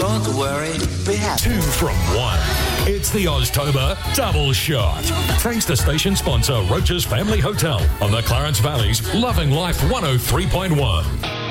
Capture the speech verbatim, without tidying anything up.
Don't worry, be happy. Two from one. It's the Oztober Double Shot. Thanks to station sponsor Roach's Family Hotel on the Clarence Valley's Loving Life one oh three point one.